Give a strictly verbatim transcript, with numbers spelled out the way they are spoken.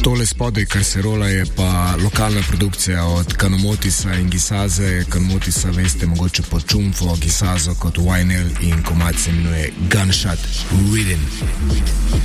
Tole spodaj, kar se rola, je pa lokalna produkcija od Kanomotisa in Gisaze. Kanomotisa veste mogoče po Čumfo, Gisazo kot Y N L in komad se imenuje Gunshot Rhythm.